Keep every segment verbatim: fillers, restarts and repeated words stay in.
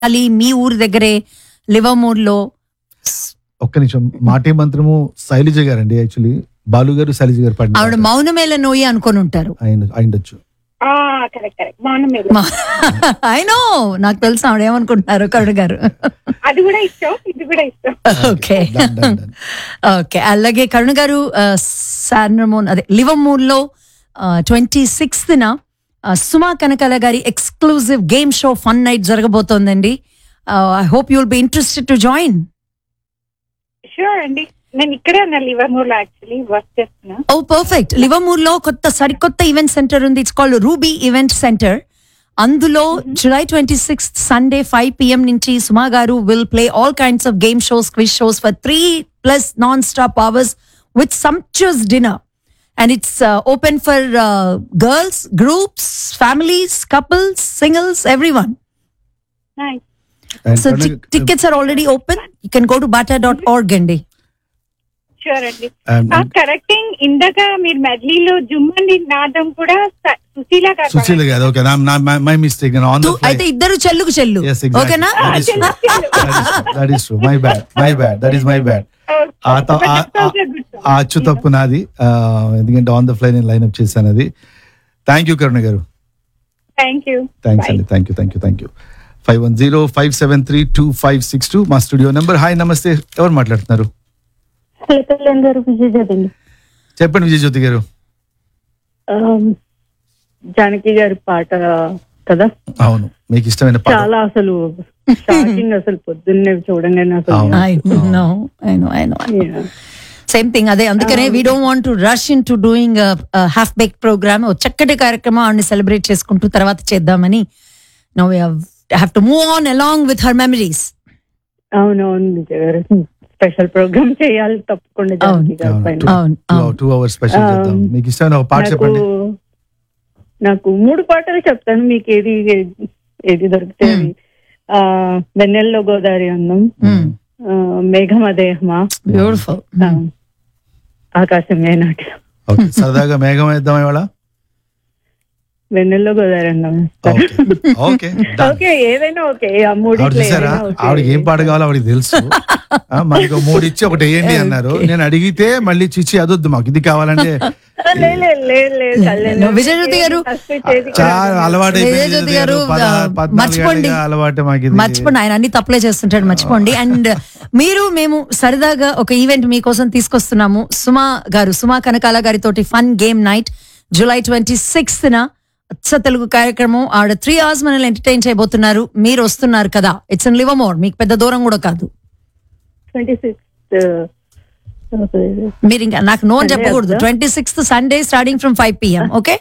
అది మీ ఊరు దగ్గరే లివర్మూర్లో. ఒక్క నిమిషం, మాటే మంత్రము శైలజ గారండి. యాక్చువల్లీ బాలు గారు శైలజ గారు పాడిన ఆవిడ మౌనమేల నోయి అనుకొని ఉంటారు. అయిండొచ్చు. అయినో నాకు తెలుసు ఆవిడ ఏమనుకుంటున్నారు కరుణ గారు. అది కూడా ఇష్టం, ఇది కూడా ఇష్టం. ఓకే ఓకే అలాగే కరుణ గారు సార్నమోన్ అదే లివర్మూర్ లో ట్వంటీ సిక్స్త్ న సుమా కనకాల గారి exclusive game show fun night జరగబోతోందండి. I hope you will be interested to join. Sure అండి, నేను ఇక్కడే ఉన్నా లివర్మూర్ లో యాక్చువల్లీ వర్క్ చేస్తున్నా. ఓ పర్ఫెక్ట్. లివర్మూర్ లో కొత్త సరికొత్త ఈవెంట్ సెంటర్ ఉంది. It's called ruby event centre. అందులో July twenty sixth Sunday five PM నుంచి సుమా గారు will play all kinds of game shows, quiz shows for three plus non stop hours with సంప్చుయస్ dinner. And it's uh, open for uh, girls, groups, families, couples, singles, everyone. Nice. So t- tickets are already open. You can go to bata dot org andi. Sure అండి. Correcting ఇందాక మీరు మెడ్లీలో జుమ్మండి నాదం కూడా సుశీల గారు. సుశీల గారు. Okay, నా my mistake on the fly. అయితే ఇద్దరు చెల్లుకు చెల్లు. ఓకేనా? That is true. My bad my bad that is my bad. ఆ అచ్చు తప్పు నాది, ఎందుకంటే ఆన్ ద ఫ్లై నేను లైన్ అప్ చేశాను అది. థ్యాంక్ యూ కరుణ గారు. Thank you. థ్యాంక్స్ అండి. Thank you thank you thank you. Five one zero five seven three two five six two మా స్టూడియో నెంబర్. హాయ్, నమస్తే, ఎవరు మాట్లాడుతున్నారు? చెప్పండి విజయజ్యోతి గారు. జానకి గారి పాట కదా? అవును, మీకు ఇష్టమైన పాట. చాలా అసలు స్టార్టింగ్ అసలు పొద్దున్నే చూడంగానే సేమ్ థింగ్ అదే. అందుకనే we don't want to rush in to doing half bake programme. చక్కటి కార్యక్రమం ఆవిడని సెలబ్రేట్ చేసుకుంటూ తర్వాత చేద్దామని. Now we have to move on along with her memories. అవునవును విజయ్ గారు, స్పెషల్ ప్రోగ్రామ్ చేయాలి తప్పకుండా. టూ అవర్స్ స్పెషల్ చేద్దాం. మీకు ఇష్టమైన ఒక పాట చెప్పండి. నాకు మూడు పాటలు చెప్తాను, మీకు ఏది ఏది దొరికితే. ఆ వెన్నెల్లో గోదావరి అందం, మేఘమదేహమా, బ్యూటిఫుల్, ఆకాశమే నాటి. సరదాగా మేఘం వేద్దాం ఇవాళ. వెన్నెల్లో గోదావరి అందం. ఓకే ఓకే, ఏదైనా ఓకే. ఆ మూడు ఆవిడకి ఏం పాట కావాలో ఆవిడకి తెలుసు. మనకి మూడు ఇచ్చి ఒకటి వేయండి అన్నారు. నేను అడిగితే మళ్ళీ చిచ్చి అదొద్దు, మాకు ఇది కావాలంటే విజయజ్యోతి గారు అలవాటు మర్చిపోండి అలవాటు మాకు మర్చిపోండి. ఆయన అన్ని తప్పులే చేస్తుంటాడు, మర్చిపోండి. అండ్ మీరు మేము సరదాగా ఒక ఈవెంట్ మీకోసం తీసుకొస్తున్నాము. సుమా గారు, సుమా కనకాల గారితో fun game night July twenty sixth న అచ్చ తెలుగు కార్యక్రమం. ఆవిడ త్రీ అవర్స్ మనల్ని ఎంటర్టైన్ చేయబోతున్నారు. మీరు వస్తున్నారు కదా? ఇట్స్ ఇన్ లివర్మోర్, మీకు పెద్ద దూరం కూడా కాదు. మీరు ఇంకా నాకు నో అని చెప్పకూడదు. Twenty sixth Sunday starting from five PM. Okay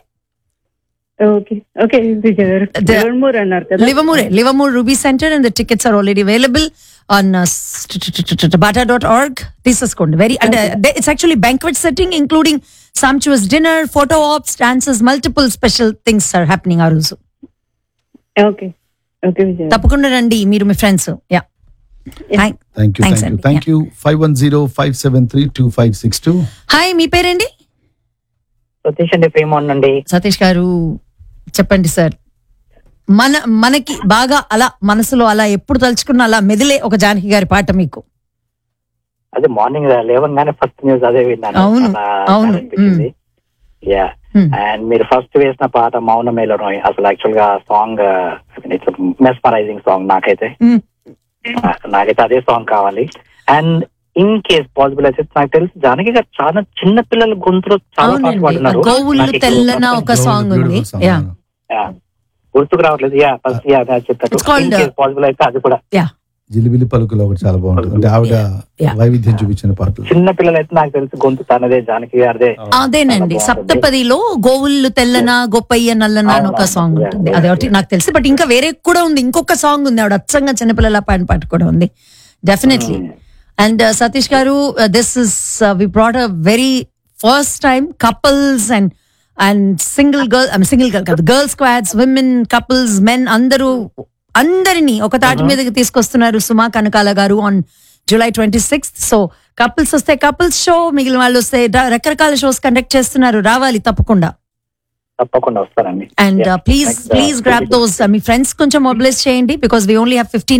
లివర్మూర్ లివర్మూర్ ruby centre and the tickets are already available on bata dot org. తీసేసుకోండి. Very and it's actually banquet setting including sumptuous dinner, photo ops, dances, multiple special things are happening ఆ రోజు. Okay okay తప్పకుండా రండి మీరు మీ friends. Yeah thank you thank you thank you. Five one zero five seven three two five six two. Hi, మీ పేరేంటి? సతీష్ అండి, ప్రేమ అండి. సతీష్ గారు చెప్పండి సార్. మన మనకి బాగా అలా మనసులో అలా ఎప్పుడు తలుచుకున్న అలా మెదిలే ఒక జానకి గారి పాట మీకు. అదే మార్నింగ్ లేవగానే ఫస్ట్ న్యూస్ అదే విన్నాను. అవును అవును. యా, అండ్ మీరు ఫస్ట్ వేసిన పాట మౌనమేలో నోయి అసలు యాక్చువల్ గా సాంగ్ ఇట్స్ మెస్మరైజింగ్ సాంగ్. నాకైతే నాకైతే అదే సాంగ్ కావాలి. అండ్ ఇన్ కేస్ పాసిబుల్ అయితే నాకు తెలుసు జానకి గారు చాలా చిన్న పిల్లల గొంతులో చాలా పాటలు పాడుతున్నారు. గోవులు తెల్లన ఒక సాంగ్ ఉంది, గుర్తుకు రావట్లేదు. యా ఫస్ట్ యా చెప్తాను. పాసిబుల్ అయితే అది కూడా జిలిబిలి పలుకులో ఒకటి చాలా బాగుంటుంది. అంటే ఆవిడ వైవిధ్యం చూపించిన పాటలు. చిన్న పిల్లలు అయితే నాకు తెలుసు గొంతు తనదే, జానకి గారిదే. అదేనండి, సప్తపదిలో గోవుళ్ళు తెల్లన గొప్పయ్య నల్లన అని ఒక సాంగ్ ఉంటుంది. అదే ఒకటి నాకు తెలుసు. బట్ ఇంకా వేరే కూడా ఉంది, ఇంకొక సాంగ్ ఉంది ఆవిడ అచ్చంగా చిన్నపిల్లల పాడిన పాట కూడా ఉంది డెఫినెట్లీ. అండ్ సతీష్ గారు, this is we brought a very first time couples and and single girl single girl కాదు girl squads, women, couples, men అందరూ అందరినీ ఒక తాటి మీదకి తీసుకొస్తున్నారు సుమా కనకాల గారు on July twenty sixth. So couples వస్తే కపుల్స్ షో, మిగిలిన వాళ్ళు వస్తే రకరకాల షోస్ కండక్ట్ చేస్తున్నారు. రావాలి తప్పకుండా. తప్పకుండా వస్తానండి. And please please grab those me friends కొంచెం మొబిలైజ్ చేయండి because we only have fifteen